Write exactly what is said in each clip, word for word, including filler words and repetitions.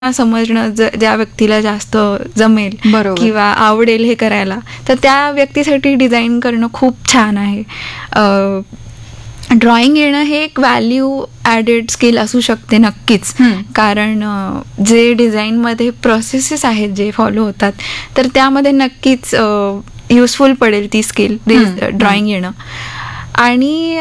समजणं ज ज्या व्यक्तीला जास्त जमेल किंवा आवडेल हे करायला, तर त्या व्यक्तीसाठी डिझाईन करणं खूप छान आहे. ड्रॉइंग येणं हे एक व्हॅल्यू ॲडेड स्किल असू शकते नक्कीच, कारण जे डिझाईनमध्ये प्रोसेसेस आहेत जे फॉलो होतात, तर त्यामध्ये नक्कीच युजफुल पडेल ती स्किल ड्रॉइंग येणं. आणि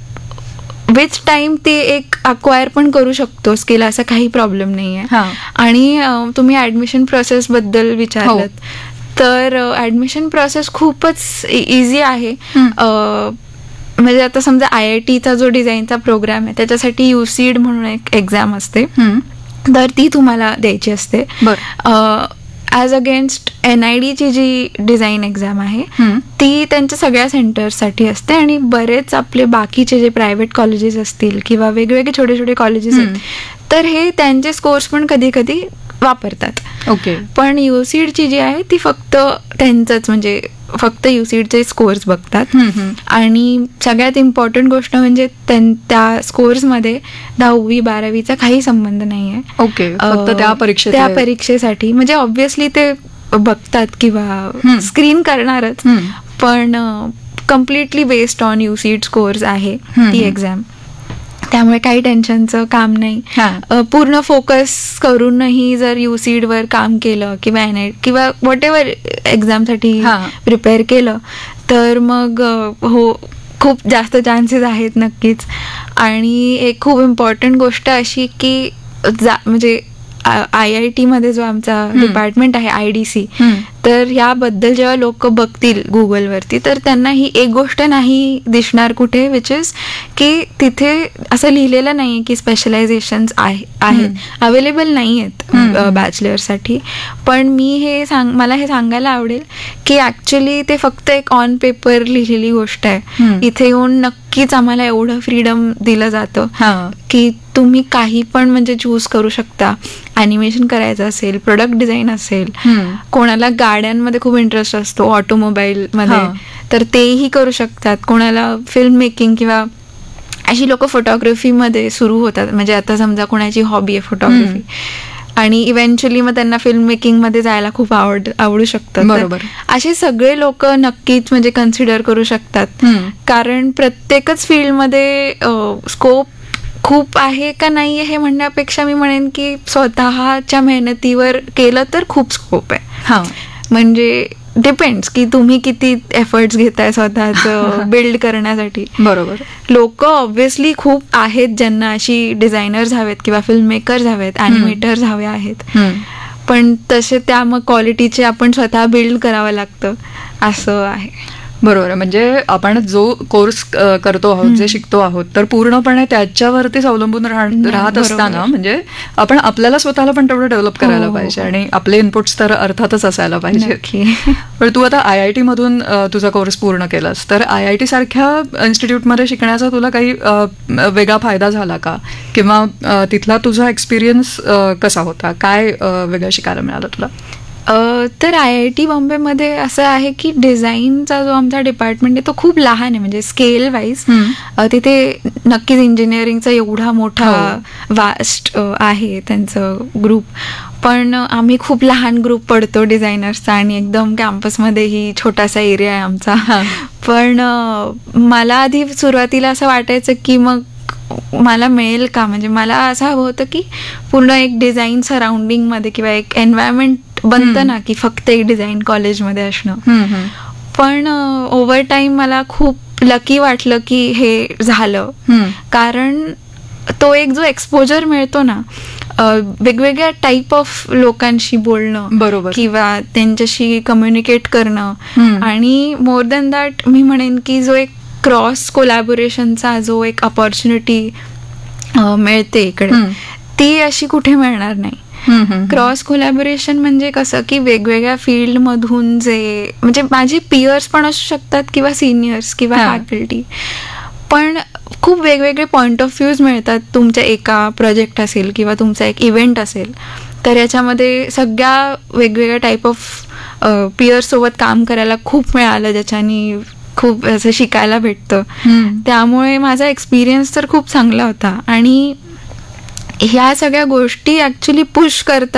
विथ टाइम ते एक अक्वायर पण करू शकतो स्किल, असा काही प्रॉब्लेम नाही आहे. आणि तुम्ही ॲडमिशन प्रोसेसबद्दल विचारलं, तर ॲडमिशन प्रोसेस खूपच इझी आहे. म्हणजे आता समजा आय आय टीचा जो डिझाईनचा प्रोग्राम आहे त्याच्यासाठी युसीड म्हणून एक एक्झाम असते, तर ती तुम्हाला द्यायची असते. As against N I डीची G design exam आहे ती त्यांच्या सगळ्या सेंटर्ससाठी असते. आणि बरेच आपले बाकीचे जे प्रायव्हेट कॉलेजेस असतील किंवा वेगवेगळे छोटे छोटे कॉलेजेस आहेत, तर हे त्यांचे स्कोर्स पण कधी कधी वापरतात. ओके. पण युसीडची जी आहे ती फक्त त्यांचंच, म्हणजे फक्त युसीडचे स्कोर्स बघतात. आणि सगळ्यात इम्पॉर्टंट गोष्ट म्हणजे त्या स्कोर्समध्ये दहावी बारावीचा काही संबंध नाही आहे. ओके. फक्त त्या परीक्षे त्या परीक्षेसाठी म्हणजे ऑब्व्हियसली ते बघतात किंवा स्क्रीन करणारच, पण कम्प्लिटली बेस्ड ऑन युसीड स्कोर्स आहे ती एक्झाम. त्यामुळे काही टेन्शनचं काम नाही. पूर्ण फोकस करूनही जर युसीड वर काम केलं किंवा एन आय किंवा व्हॉट एव्हर एक्झामसाठी प्रिपेअर केलं, तर मग हो खूप जास्त चान्सेस आहेत नक्कीच. आणि एक खूप इम्पॉर्टंट गोष्ट अशी की जा म्हणजे आय आय टी मध्ये जो आमचा डिपार्टमेंट आहे आय डी सी, तर ह्याबद्दल जेव्हा लोक बघतील गुगलवरती, तर त्यांना ही एक गोष्ट नाही दिसणार कुठे, विच इज की तिथे असं लिहिलेलं नाही की स्पेशलायझेशन्स आहेत, अवेलेबल नाही आहेत बॅचलरसाठी. पण मी हे सांग मला हे सांगायला आवडेल की ॲक्च्युली ते फक्त एक ऑन पेपर लिहिलेली गोष्ट आहे. इथे येऊन नक्कीच आम्हाला एवढं फ्रीडम दिलं जातं की तुम्ही काही पण म्हणजे चूज करू शकता. ॲनिमेशन करायचं असेल, प्रोडक्ट डिझाईन असेल, कोणाला गाड्यांमध्ये खूप इंटरेस्ट असतो ऑटोमोबाईल मध्ये, तर तेही करू शकतात. कोणाला फिल्म मेकिंग किंवा अशी लोक फोटोग्राफीमध्ये सुरू होतात, म्हणजे आता समजा कोणाची हॉबी आहे फोटोग्राफी आणि इव्हेंच्युअली मग त्यांना फिल्म मेकिंग मध्ये जायला खूप आवड आवडू शकतं. बरोबर. असे सगळे लोक नक्कीच म्हणजे कन्सिडर करू शकतात, कारण प्रत्येकच फील्डमध्ये स्कोप खूप आहे का नाही हे म्हणण्यापेक्षा मी म्हणेन की स्वतःच्या मेहनतीवर केलं तर खूप स्कोप आहे. म्हणजे डिपेंड्स की तुम्ही किती एफर्ट्स घेताय स्वतःचं बिल्ड करण्यासाठी. बरोबर. लोक ऑब्व्हियसली खूप आहेत ज्यांना अशी डिझायनर्स हवेत किंवा फिल्म मेकर्स हवेत, ॲनिमेटर्स हवे आहेत, पण तसे त्या मग क्वालिटीचे आपण स्वतः बिल्ड करावं लागतं, असं आहे. बरोबर. म्हणजे आपण जो कोर्स करतो आहोत, जे शिकतो आहोत, तर पूर्णपणे त्याच्यावरतीच अवलंबून राहत असताना म्हणजे आपण आपल्याला स्वतःला पण तेवढं डेव्हलप करायला पाहिजे आणि आपले इनपुट्स तर अर्थातच असायला पाहिजे. पण तू आता आय आय टी मधून तुझा कोर्स पूर्ण केलास, तर आय आय टी सारख्या इन्स्टिट्यूटमध्ये शिकण्याचा तुला काही वेगळा फायदा झाला का, किंवा तिथला तुझा एक्सपिरियन्स कसा होता, काय वेगळं शिकायला मिळालं तुला? तर आय आय टी बॉम्बेमध्ये असं आहे की डिझाईनचा जो आमचा डिपार्टमेंट आहे तो खूप लहान आहे, म्हणजे स्केल वाईज. तिथे नक्कीच इंजिनिअरिंगचा एवढा मोठा वास्ट आहे त्यांचं ग्रुप, पण आम्ही खूप लहान ग्रुप पडतो डिझायनर्सचा आणि एकदम कॅम्पसमध्येही छोटासा एरिया आहे आमचा. पण मला आधी सुरुवातीला असं वाटायचं की मग मला मिळेल का, म्हणजे मला असं हवं होतं की पूर्ण एक डिझाईन सराउंडिंगमध्ये किंवा एक एन्व्हायरमेंट बनतं ना की फक्त एक डिझाईन कॉलेजमध्ये असणं. पण ओव्हर टाईम मला खूप लकी वाटलं की हे झालं, कारण तो एक जो एक्सपोजर मिळतो ना वेगवेगळ्या टाईप ऑफ लोकांशी बोलणं, बरोबर, किंवा त्यांच्याशी कम्युनिकेट करणं, आणि मोर दॅन दॅट मी म्हणेन की जो एक क्रॉस कोलॅबोरेशनचा जो एक अपॉर्च्युनिटी मिळते इकडे, ती अशी कुठे मिळणार नाही. क्रॉस कोलॅबोरेशन म्हणजे कसं की वेगवेगळ्या फील्ड मधून जे म्हणजे माझे पियर्स पण असू शकतात किंवा सिनियर्स किंवा फॅकल्टी, पण खूप वेगवेगळे पॉइंट ऑफ व्ह्यूज मिळतात. तुमच्या एका प्रोजेक्ट असेल किंवा तुमचा एक इव्हेंट असेल, तर याच्यामध्ये सगळ्या वेगवेगळ्या टाईप ऑफ पियर्स सोबत काम करायला खूप मिळालं, ज्याच्यानी खूप असं शिकायला भेटतं. त्यामुळे माझा एक्सपिरियन्स तर खूप चांगला होता. आणि ह्या सगळ्या गोष्टी ऍक्च्युली पुश करतात